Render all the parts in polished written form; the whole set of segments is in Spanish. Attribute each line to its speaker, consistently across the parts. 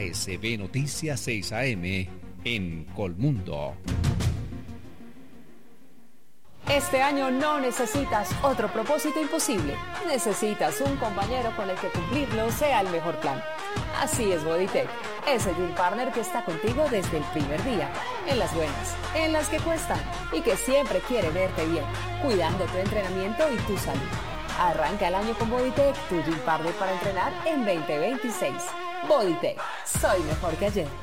Speaker 1: ASB Noticias 6 AM en Colmundo.
Speaker 2: Este año no necesitas otro propósito imposible. Necesitas un compañero con el que cumplirlo sea el mejor plan. Así es Bodytech, ese gym partner que está contigo desde el primer día, en las buenas, en las que cuestan y que siempre quiere verte bien, cuidando tu entrenamiento y tu salud. Arranca el año con Bodytech, tu gym partner para entrenar en 2026. Bodytech, soy mejor que ayer.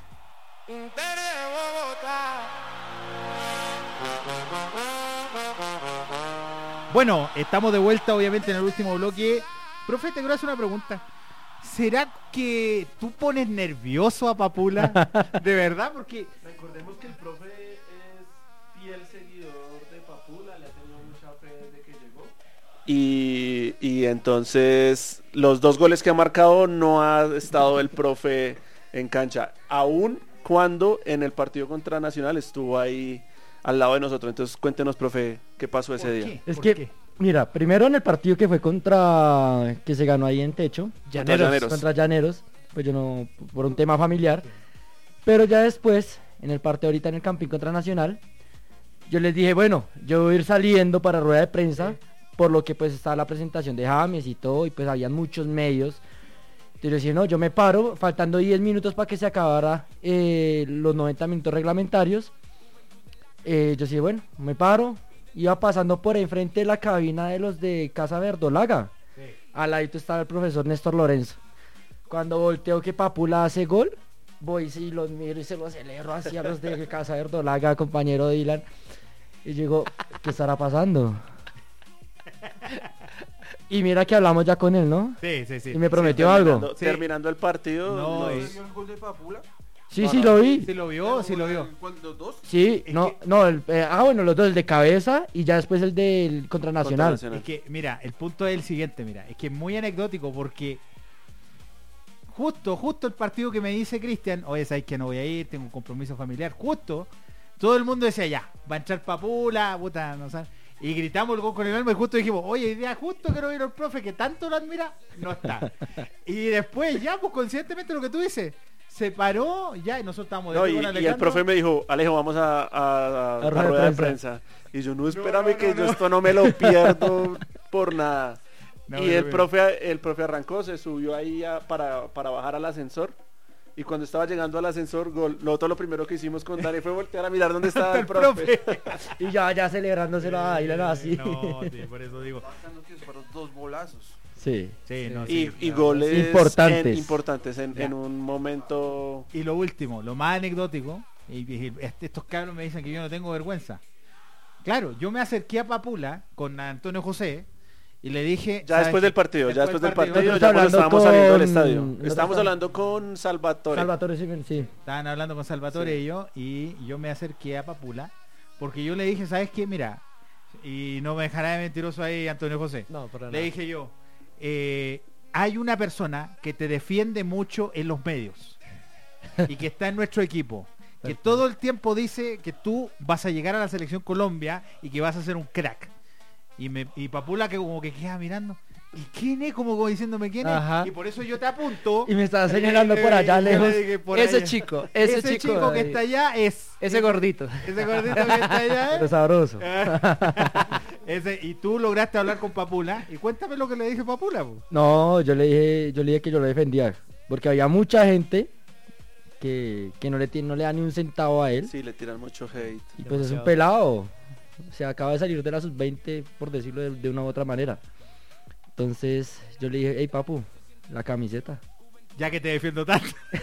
Speaker 3: Bueno, estamos de vuelta obviamente en el último bloque. Profe, te quiero hacer una pregunta. ¿Será que tú pones nervioso a Papula? ¿De verdad? Porque
Speaker 4: recordemos que el profe es fiel seguidor de Papula, le ha tenido mucha fe desde que llegó. Y entonces los 2 goles que ha marcado no ha estado el profe en cancha, aún cuando en el partido contra Nacional estuvo ahí al lado de nosotros. Entonces cuéntenos, profe, ¿qué pasó ese día?
Speaker 5: Es que, mira, primero en el partido que fue que se ganó ahí en Techo, contra Llaneros, pues yo no, por un tema familiar, pero ya después, en el partido ahorita en el Campín contra Nacional, yo les dije, bueno, yo voy a ir saliendo para rueda de prensa, por lo que pues estaba la presentación de James y todo, y pues habían muchos medios. Entonces yo decía, no, yo me paro, faltando 10 minutos para que se acabara los 90 minutos reglamentarios. Yo decía, bueno, me paro, iba pasando por enfrente de la cabina de los de Casa Verdolaga. Sí. Al ladito estaba el profesor Néstor Lorenzo. Cuando volteo que Papula hace gol, voy y los miro y se los celebro hacia los de Casa Verdolaga, compañero Dylan. Y yo digo, ¿qué estará pasando? Y mira que hablamos ya con él, ¿no?
Speaker 3: Sí.
Speaker 5: Y me prometió algo.
Speaker 4: Terminando el partido.
Speaker 3: No,
Speaker 4: ¿vio el gol de Papula?
Speaker 5: Sí, sí lo vi.
Speaker 3: Sí lo vio.
Speaker 4: ¿Los dos?
Speaker 5: Sí, bueno, los dos, el de cabeza y ya después el del contra Nacional.
Speaker 3: Es que, mira, el punto es el siguiente, es que es muy anecdótico porque justo el partido que me dice Cristian, oye, sabes que no voy a ir, tengo un compromiso familiar, justo, todo el mundo decía, ya, va a entrar Papula, puta, no sé. Y gritamos el gol con el alma y justo dijimos, oye, idea, justo quiero ir al profe que tanto lo admira, no está. Y después ya, pues conscientemente lo que tú dices, se paró ya y nosotros estábamos
Speaker 4: y el profe me dijo, Alejo, vamos a rueda de prensa. Y yo, no, espérame que yo esto no me lo pierdo por nada. El profe arrancó, se subió ahí para bajar al ascensor. Y cuando estaba llegando al ascensor, lo primero que hicimos con Dani fue voltear a mirar dónde estaba el profe.
Speaker 5: Y ya celebrándoselo a Dylan así.
Speaker 3: No, por eso digo.
Speaker 4: Fueron 2 golazos.
Speaker 5: Sí.
Speaker 4: Y goles importantes en un momento.
Speaker 3: Y lo último, lo más anecdótico, y estos cabros me dicen que yo no tengo vergüenza. Claro, yo me acerqué a Papula con Antonio José y le dije...
Speaker 4: Ya después del partido, ya cuando estábamos saliendo del estadio. Estábamos hablando con Salvatore.
Speaker 5: Sí.
Speaker 3: Estaban hablando con Salvatore y yo me acerqué a Papula porque yo le dije, ¿sabes qué? Mira, y no me dejará de mentiroso ahí Antonio José.
Speaker 5: No, para
Speaker 3: le dije yo, hay una persona que te defiende mucho en los medios y que está en nuestro equipo, que todo el tiempo dice que tú vas a llegar a la selección Colombia y que vas a ser un crack. Y Papula que como que queda mirando, ¿y quién es? Como diciéndome quién es.
Speaker 5: Ajá.
Speaker 3: Y por eso yo te apunto.
Speaker 5: Y me estaba señalando por allá lejos.
Speaker 3: Ese
Speaker 5: chico
Speaker 3: que está allá es
Speaker 5: ese gordito.
Speaker 3: Ese gordito que está allá
Speaker 5: pero sabroso.
Speaker 3: Y tú lograste hablar con Papula. Y cuéntame lo que le dije a Papula.
Speaker 5: No, yo le dije que yo lo defendía. Porque había mucha gente que no le da ni un centavo a él.
Speaker 4: Sí, le tiran mucho hate.
Speaker 5: Y pues es un pelado. O sea, acaba de salir de la sub-20, por decirlo de una u otra manera. Entonces yo le dije, hey papu, la camiseta.
Speaker 3: Ya que te defiendo tanto.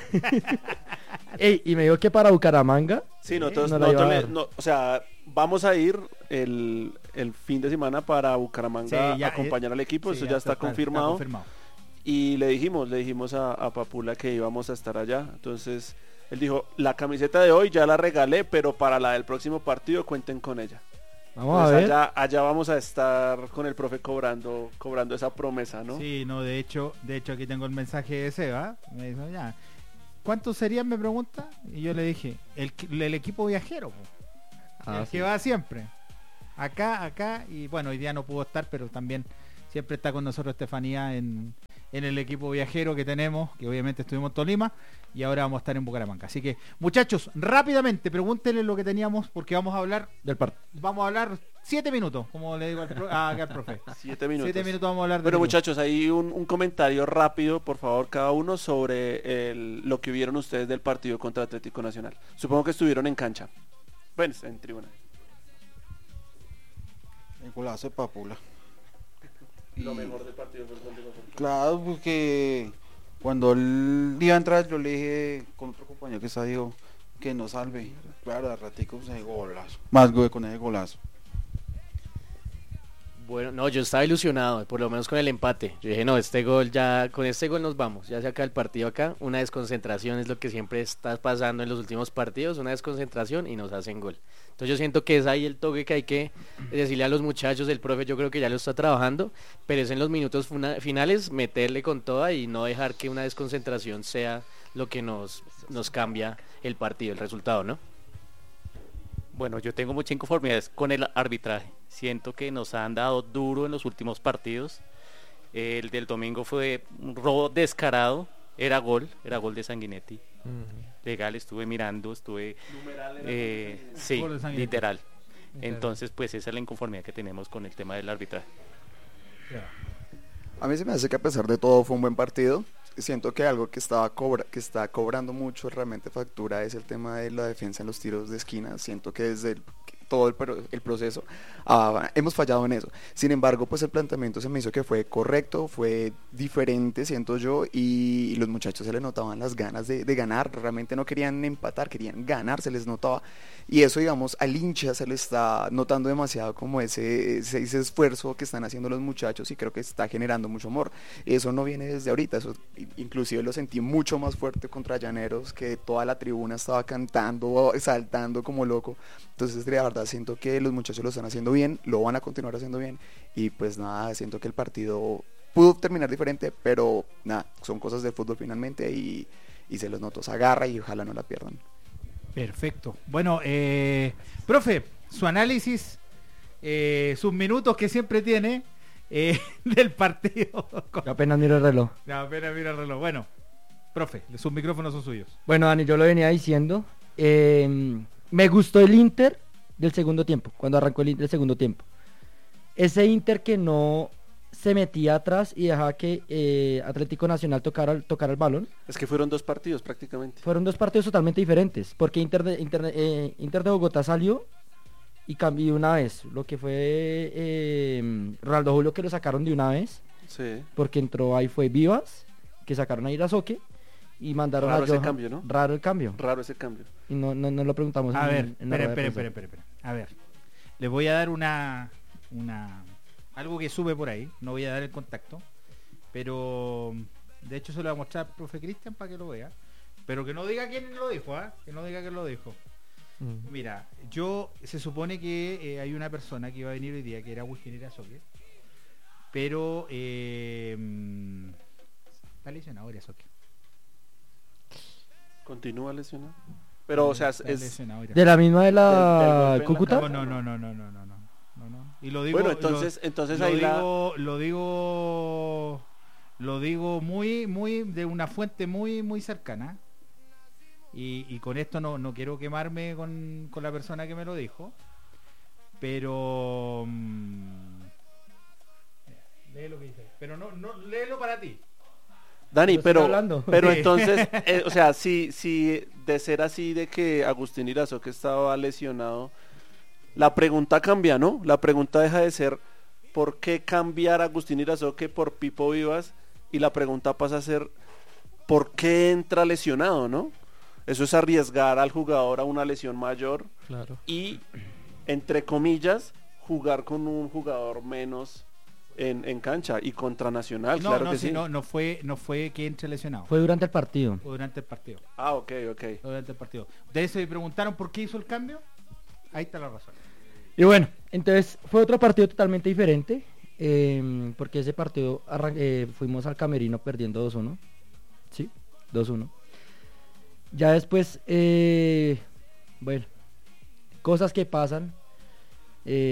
Speaker 5: Y me dijo que para Bucaramanga.
Speaker 4: Sí, nosotros o sea, vamos a ir el fin de semana para Bucaramanga a acompañar al equipo, eso ya está confirmado. Y le dijimos a Papula que íbamos a estar allá. Entonces él dijo, la camiseta de hoy ya la regalé, pero para la del próximo partido cuenten con ella.
Speaker 5: Vamos a ver.
Speaker 4: Allá vamos a estar con el profe cobrando esa promesa, ¿no?
Speaker 3: Sí, no, de hecho aquí tengo el mensaje de Seba. Me dijo, ya, ¿cuántos serían? Me pregunta. Y yo le dije, el equipo viajero, que va siempre. Acá, y bueno, hoy día no pudo estar, pero también siempre está con nosotros Estefanía en en el equipo viajero que tenemos, que obviamente estuvimos en Tolima, y ahora vamos a estar en Bucaramanga. Así que, muchachos, rápidamente, pregúntenle lo que teníamos, porque vamos a hablar
Speaker 5: del partido.
Speaker 3: Vamos a hablar 7 minutos, como le digo al profe.
Speaker 4: 7 minutos.
Speaker 3: 7 minutos vamos a hablar de
Speaker 4: Bueno, muchachos, ahí un comentario rápido, por favor, cada uno sobre lo que vieron ustedes del partido contra Atlético Nacional. Supongo que estuvieron en cancha. Bueno, en tribuna.
Speaker 6: El golazo de Papula.
Speaker 4: Lo mejor del partido fue el gol de Papula.
Speaker 6: Claro, porque cuando él iba a entrar, yo le dije con otro compañero que está, dijo que no salve. Claro, al ratico se golazo. Más gol con ese golazo.
Speaker 7: Bueno, no, yo estaba ilusionado, por lo menos con el empate. Yo dije, no, con este gol nos vamos, ya se acaba el partido acá. Una desconcentración es lo que siempre está pasando en los últimos partidos, una desconcentración y nos hacen gol. Entonces yo siento que es ahí el toque que hay que decirle a los muchachos, el profe yo creo que ya lo está trabajando, pero es en los minutos finales meterle con toda y no dejar que una desconcentración sea lo que nos cambia el partido, el resultado, ¿no?
Speaker 8: Bueno, yo tengo mucha inconformidad con el arbitraje. Siento que nos han dado duro en los últimos partidos. El del domingo fue un robo descarado. Era gol de Sanguinetti. Legal, estuve mirando, sí, literal. Entonces, pues esa es la inconformidad que tenemos con el tema del arbitraje.
Speaker 9: A mí se me hace que a pesar de todo fue un buen partido. Siento que algo que está cobrando mucho realmente factura es el tema de la defensa en los tiros de esquina. Siento que desde todo el proceso hemos fallado en eso. Sin embargo, pues el planteamiento se me hizo que fue correcto, fue diferente, siento yo, y los muchachos se les notaban las ganas de ganar. Realmente no querían empatar, querían ganar, se les notaba, y eso, digamos, al hincha se le está notando demasiado como ese esfuerzo que están haciendo los muchachos, y creo que está generando mucho amor. Eso no viene desde ahorita, eso inclusive lo sentí mucho más fuerte contra Llaneros, que toda la tribuna estaba cantando, saltando como loco. Entonces, de verdad, siento que los muchachos lo están haciendo bien, lo van a continuar haciendo bien, y pues nada, siento que el partido pudo terminar diferente, pero nada, son cosas del fútbol finalmente, y se los notó, se agarra y ojalá no la pierdan.
Speaker 3: Perfecto. Bueno, profe, su análisis, sus minutos que siempre tiene del partido.
Speaker 5: Yo apenas miro el reloj.
Speaker 3: Bueno, profe, sus micrófonos son suyos.
Speaker 5: Bueno, Dani, yo lo venía diciendo. Me gustó el Inter del segundo tiempo, cuando arrancó el Inter del segundo tiempo. Ese Inter que no se metía atrás y dejaba que Atlético Nacional tocara el balón.
Speaker 4: Es que fueron 2 partidos prácticamente.
Speaker 5: Fueron 2 partidos totalmente diferentes, porque Inter de Bogotá salió y cambió una vez. Lo que fue Ronaldo Julio, que lo sacaron de una vez,
Speaker 4: sí,
Speaker 5: porque entró ahí fue Vivas, que sacaron a Irazoque y mandaron
Speaker 4: raro
Speaker 5: a Johan.
Speaker 4: Ese cambio, ¿no?
Speaker 5: Raro el cambio.
Speaker 4: Raro ese cambio.
Speaker 5: Y no lo preguntamos.
Speaker 3: A ver, espera. A ver, les voy a dar algo que sube por ahí, no voy a dar el contacto, pero de hecho se lo voy a mostrar al profe Cristian para que lo vea, pero que no diga quién lo dijo, que no diga quién lo dijo. Mira, se supone que hay una persona que iba a venir hoy día, que era Agustín Irazoque, pero está lesionado Irazoque.
Speaker 4: Continúa lesionado. Pero, o sea, es
Speaker 5: de la misma de la Cúcuta.
Speaker 3: No. Y lo digo,
Speaker 4: bueno, entonces ahí
Speaker 3: lo digo muy de una fuente muy cercana. Y con esto no quiero quemarme con la persona que me lo dijo, pero lee lo que dice, pero no léelo para ti.
Speaker 4: Dani, pero
Speaker 3: Sí.
Speaker 4: entonces, o sea, si de ser así de que Agustín Irazoque estaba lesionado, la pregunta cambia, ¿no? La pregunta deja de ser ¿por qué cambiar a Agustín Irazoque por Pipo Vivas? Y la pregunta pasa a ser ¿por qué entra lesionado, no? Eso es arriesgar al jugador a una lesión mayor,
Speaker 8: claro,
Speaker 4: y, entre comillas, jugar con un jugador menos en cancha y contra Nacional, claro que sí.
Speaker 3: No fue que entre lesionado.
Speaker 5: Fue durante el partido.
Speaker 4: Ah, ok.
Speaker 3: Durante el partido. De eso me preguntaron por qué hizo el cambio. Ahí está la razón.
Speaker 5: Y bueno, entonces fue otro partido totalmente diferente, porque ese partido fuimos al camerino perdiendo 2-1. Sí, 2-1. Ya después, bueno, cosas que pasan.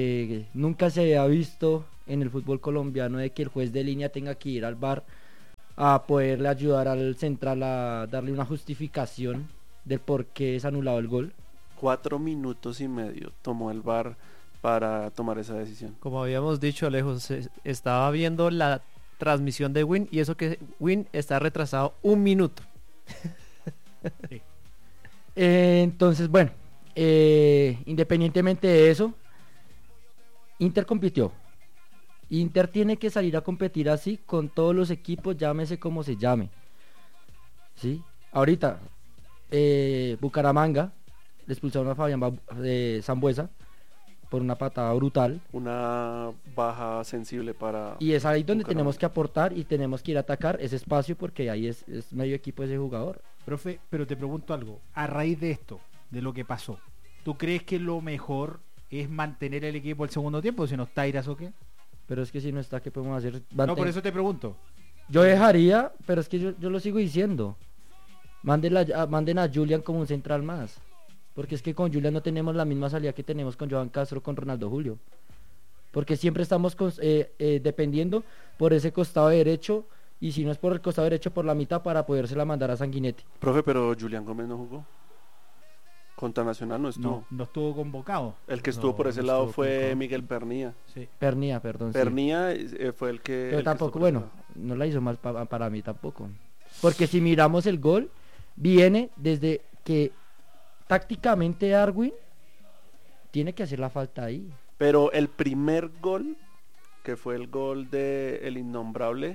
Speaker 5: Nunca se había visto en el fútbol colombiano de que el juez de línea tenga que ir al VAR a poderle ayudar al central a darle una justificación del por qué es anulado el gol.
Speaker 4: 4 minutos y medio tomó el VAR para tomar esa decisión.
Speaker 10: Como habíamos dicho, Alejo, estaba viendo la transmisión de Win y eso que Win está retrasado 1 minuto.
Speaker 3: Sí.
Speaker 5: Entonces, bueno, independientemente de eso, Inter compitió. Inter tiene que salir a competir así con todos los equipos, llámese como se llame. ¿Sí? Ahorita, Bucaramanga le expulsaron a Fabián Sambuesa por una patada brutal.
Speaker 4: Una baja sensible para...
Speaker 5: Y es ahí donde
Speaker 4: Bucaramanga.
Speaker 5: tenemos que aportar y tenemos que ir a atacar ese espacio porque ahí es medio equipo ese jugador.
Speaker 3: Profe, pero te pregunto algo. A raíz de esto, de lo que pasó, ¿tú crees que lo mejor es mantener el equipo el segundo tiempo? Si no está Iras o qué.
Speaker 5: Pero es que si no está, ¿qué podemos hacer?
Speaker 3: No, por eso te pregunto.
Speaker 5: Yo dejaría, pero es que yo lo sigo diciendo. Manden a Julián como un central más. Porque es que con Julián no tenemos la misma salida que tenemos con Johan Castro, con Ronaldo Julio. Porque siempre estamos dependiendo por ese costado derecho. Y si no es por el costado derecho, por la mitad para podérsela mandar a Sanguinetti.
Speaker 4: Profe, pero Julián Gómez no jugó. Contra Nacional no estuvo.
Speaker 3: No estuvo convocado.
Speaker 4: El que estuvo por ese lado fue Miguel Pernía.
Speaker 3: Sí.
Speaker 5: Pernía, perdón.
Speaker 4: Pernía fue el que...
Speaker 5: Pero tampoco, bueno, no la hizo mal para mí tampoco. Porque si miramos el gol, viene desde que tácticamente Darwin tiene que hacer la falta ahí.
Speaker 4: Pero el primer gol, que fue el gol de El Innombrable,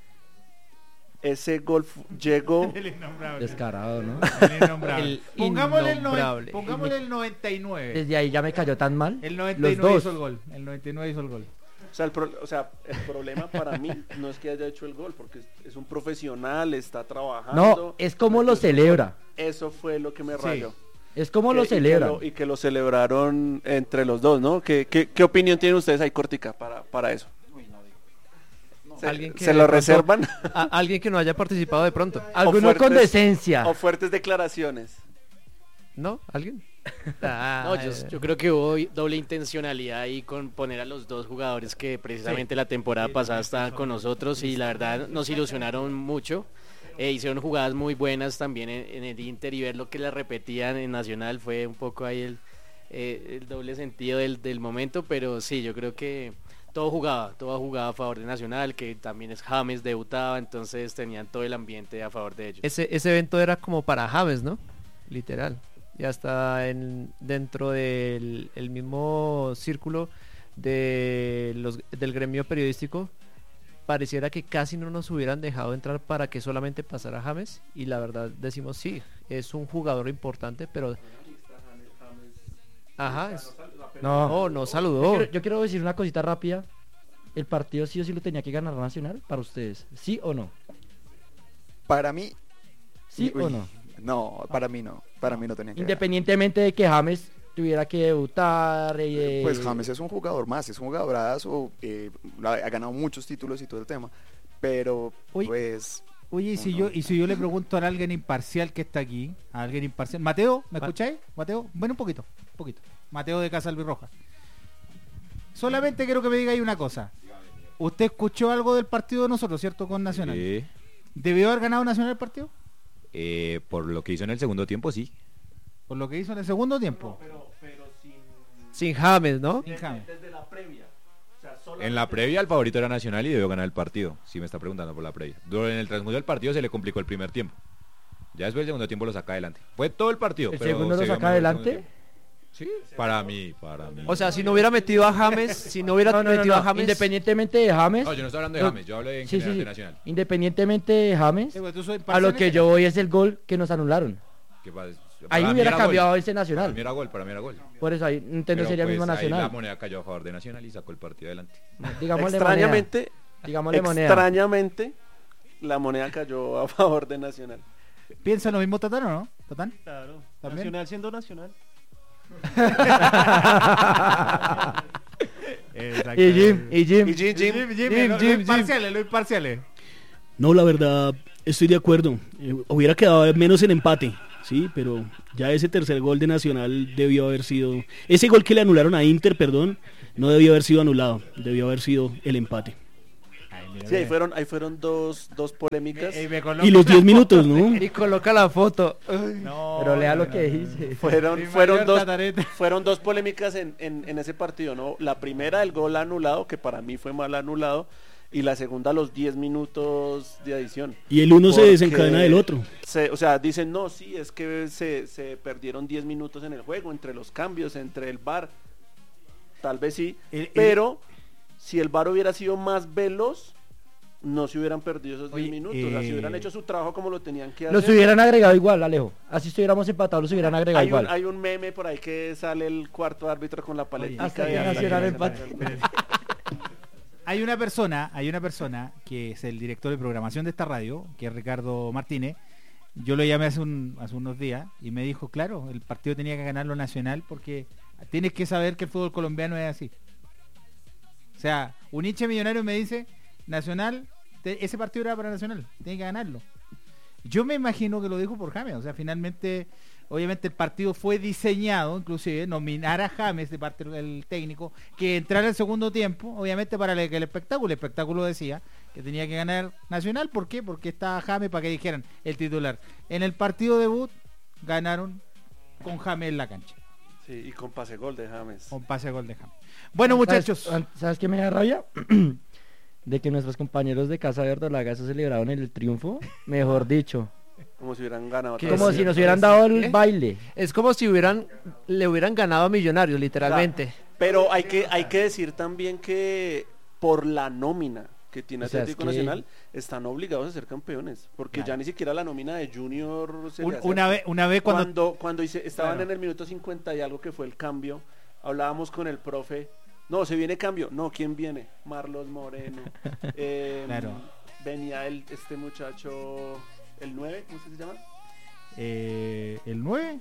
Speaker 4: ese gol llegó...
Speaker 3: El innombrable.
Speaker 5: Descarado, ¿no?
Speaker 3: El innombrable. Pongámosle
Speaker 10: Innombrable.
Speaker 3: Pongámosle el 99.
Speaker 5: Desde ahí ya me cayó tan mal.
Speaker 3: El
Speaker 5: Los
Speaker 3: 99
Speaker 5: dos.
Speaker 3: hizo el gol. El 99 hizo el gol.
Speaker 4: O sea, el problema para mí no es que haya hecho el gol, porque es un profesional, está trabajando.
Speaker 5: No, es como lo celebra.
Speaker 4: Eso fue lo que me rayó.
Speaker 5: Es como lo celebra.
Speaker 4: Y que lo celebraron entre los dos, ¿no? ¿Qué opinión tienen ustedes ahí, cortica, para eso?
Speaker 10: Alguien que
Speaker 4: ¿Se lo
Speaker 10: de pronto-
Speaker 4: reservan?
Speaker 10: Alguien que no haya participado de pronto.
Speaker 5: Alguno con decencia.
Speaker 4: O fuertes declaraciones.
Speaker 10: ¿No? ¿Alguien?
Speaker 7: No, yo creo que hubo doble intencionalidad ahí con poner a los dos jugadores que precisamente la temporada pasada estaban con nosotros y la verdad nos ilusionaron mucho. Hicieron jugadas muy buenas también en el Inter y ver lo que le repetían en Nacional fue un poco ahí el doble sentido del momento, pero sí, yo creo que todo jugaba a favor de Nacional, que también es James, debutaba, entonces tenían todo el ambiente a favor de ellos.
Speaker 10: Ese evento era como para James, ¿no? Literal. Y hasta dentro del el mismo círculo del gremio periodístico pareciera que casi no nos hubieran dejado entrar para que solamente pasara James, y la verdad decimos sí, es un jugador importante, pero no saludó.
Speaker 5: Yo quiero decir una cosita rápida. ¿El partido sí o sí lo tenía que ganar Nacional para ustedes? ¿Sí o no?
Speaker 9: Para mí,
Speaker 5: ¿Sí o no?
Speaker 9: no, para mí no. Para mí no tenía que
Speaker 5: Independientemente de que James tuviera que debutar.
Speaker 9: Pues James es un jugador más, es un jugadorazo, ha ganado muchos títulos y todo el tema, pero
Speaker 3: Oye,
Speaker 9: pues...
Speaker 3: Oye, y si yo le pregunto a alguien imparcial que está aquí, a alguien imparcial, Mateo, ¿me escucháis? Mateo, bueno, un poquito. Mateo de Casa Albirroja. Solamente quiero que me digáis una cosa. Usted escuchó algo del partido de nosotros, ¿cierto? Con Nacional.
Speaker 1: Sí.
Speaker 3: ¿Debió haber ganado Nacional el partido?
Speaker 1: Por lo que hizo en el segundo tiempo, sí.
Speaker 3: Por lo que hizo en el segundo tiempo.
Speaker 10: Sin James, ¿no?
Speaker 3: Sin James.
Speaker 4: Desde la previa.
Speaker 1: En la previa el favorito era Nacional y debió ganar el partido. Si me está preguntando por la previa. En el transcurso del partido se le complicó el primer tiempo. Ya después el segundo tiempo lo saca adelante. Fue todo el partido.
Speaker 5: ¿El
Speaker 1: pero
Speaker 5: segundo lo
Speaker 1: se vio
Speaker 5: saca
Speaker 1: mejor el segundo
Speaker 5: adelante?
Speaker 1: tiempo. Sí, para mí.
Speaker 10: O sea, si no hubiera metido a James, a James,
Speaker 5: Independientemente de James.
Speaker 1: No, yo no estoy hablando de James, yo hablo en general de Nacional.
Speaker 5: Independientemente de James,
Speaker 3: Sí, pues, tú soy
Speaker 5: a lo
Speaker 3: imparcial.
Speaker 5: que yo voy es el gol que nos anularon.
Speaker 1: ¿Qué pasa?
Speaker 5: Ahí
Speaker 1: Para mí
Speaker 5: hubiera
Speaker 1: era
Speaker 5: cambiado
Speaker 1: gol.
Speaker 5: ese Nacional.
Speaker 1: Para mí era gol.
Speaker 5: Por eso ahí entonces
Speaker 1: Pero,
Speaker 5: sería
Speaker 1: pues,
Speaker 5: mismo
Speaker 1: ahí la
Speaker 5: Nacional.
Speaker 1: moneda cayó a favor de Nacional y sacó el partido adelante.
Speaker 5: Digámosle
Speaker 4: Extrañamente,
Speaker 5: moneda. Digámosle moneda.
Speaker 4: extrañamente, la moneda cayó a favor de Nacional.
Speaker 3: ¿Piensa lo mismo Tatán o no? ¿Tatán?
Speaker 11: Claro.
Speaker 3: ¿También?
Speaker 11: Nacional siendo Nacional.
Speaker 5: Y Jim.
Speaker 3: Los imparciales.
Speaker 11: No, la verdad, estoy de acuerdo. Hubiera quedado menos en empate, sí, pero ya ese tercer gol de Nacional debió haber sido... Ese gol que le anularon a Inter, perdón, no debió haber sido anulado, debió haber sido el empate.
Speaker 3: Ay,
Speaker 4: Sí, ahí fueron dos polémicas.
Speaker 11: Y los 10 minutos, ¿no?
Speaker 10: Y coloca la foto.
Speaker 5: No, pero lea lo que dice.
Speaker 4: Fueron dos polémicas en ese partido, ¿no? La primera, el gol anulado, que para mí fue mal anulado, y la segunda, los 10 minutos de adición.
Speaker 11: Y el uno se desencadena del otro.
Speaker 4: O sea, dicen, no, sí, es que se perdieron 10 minutos en el juego, entre los cambios, entre el VAR. Tal vez sí, pero si el VAR hubiera sido más veloz, no se hubieran perdido esos 10 minutos. O sea, si hubieran hecho su trabajo como lo tenían que hacer.
Speaker 5: Los hubieran agregado igual, Alejo. Así estuviéramos empatados, los hubieran agregado igual.
Speaker 4: Hay un meme por ahí que sale el cuarto árbitro con la paletica.
Speaker 3: Hay una persona que es el director de programación de esta radio, que es Ricardo Martínez. Yo lo llamé hace unos días y me dijo, claro, el partido tenía que ganarlo Nacional porque tienes que saber que el fútbol colombiano es así. O sea, un hincha millonario me dice, Nacional, ese partido era para Nacional, tiene que ganarlo. Yo me imagino que lo dijo por James, o sea, finalmente, obviamente el partido fue diseñado, inclusive nominar a James de parte del técnico, que entrara el segundo tiempo, obviamente para que el espectáculo decía que tenía que ganar Nacional. ¿Por qué? Porque estaba James para que dijeran el titular. En el partido debut ganaron con James en la cancha.
Speaker 4: Sí, y con pase gol de James.
Speaker 3: Bueno, muchachos,
Speaker 5: ¿sabes qué me da rabia? De que nuestros compañeros de Casa de Verdolaga se celebraron el triunfo, mejor dicho.
Speaker 4: Como si hubieran ganado.
Speaker 5: Como si nos hubieran dado el baile.
Speaker 10: Es como si le hubieran ganado a Millonarios, literalmente.
Speaker 4: Claro, pero hay que decir también que por la nómina que tiene Atlético Nacional, están obligados a ser campeones, porque ya ni siquiera la nómina de Junior se
Speaker 3: una vez cuando
Speaker 4: estaban en el minuto 50 y algo que fue el cambio, hablábamos con el profe, no, se viene cambio, no, ¿quién viene? Marlos Moreno.
Speaker 3: Claro.
Speaker 4: Venía este muchacho, el 9, ¿cómo se llama?
Speaker 3: El 9,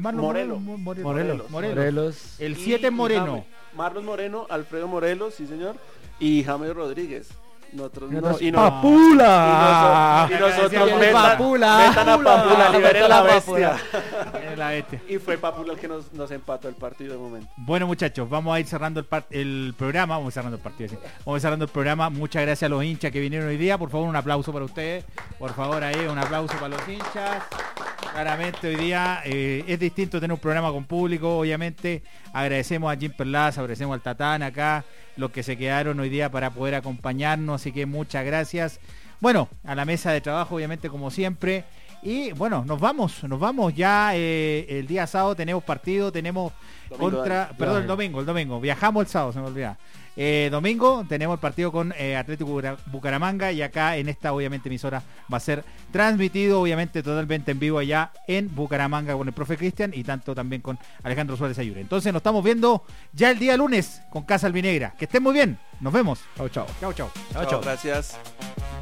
Speaker 5: Morelos.
Speaker 3: El 7 Moreno.
Speaker 4: Marlos Moreno, Alfredo Morelos, sí señor, y James Rodríguez. Nosotros
Speaker 5: ¡Papula!
Speaker 4: Y nosotros metan a Papula, liberen la bestia. Y fue Papula el que nos empató el partido de momento.
Speaker 3: Bueno, muchachos, vamos a ir cerrando el programa. Vamos cerrando el programa. Muchas gracias a los hinchas que vinieron hoy día. Por favor, un aplauso para ustedes. Por favor, ahí un aplauso para los hinchas. Claramente hoy día es distinto tener un programa con público. Obviamente agradecemos a Jim Perlaza, agradecemos al Tatán acá, los que se quedaron hoy día para poder acompañarnos, así que muchas gracias. Bueno, a la mesa de trabajo, obviamente, como siempre. Y bueno, nos vamos ya. El día sábado tenemos partido, tenemos el domingo. Viajamos el sábado, se me olvidaba. Domingo tenemos el partido con Atlético Bucaramanga, y acá en esta, obviamente, emisora va a ser transmitido, obviamente, totalmente en vivo allá en Bucaramanga con el profe Cristian y tanto también con Alejandro Suárez Ayure. Entonces nos estamos viendo ya el día lunes con Casa Albinegra. Que estén muy bien. Nos vemos.
Speaker 5: Chao.
Speaker 4: Gracias.